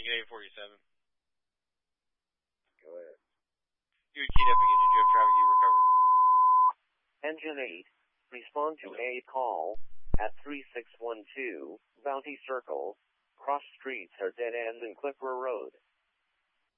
Lincoln 847. Go ahead. You were keyed up again. Did you have traffic you recovered? Engine 8, respond to a call at 3612 Bounty Circle. Cross streets are dead end in Clipper Road.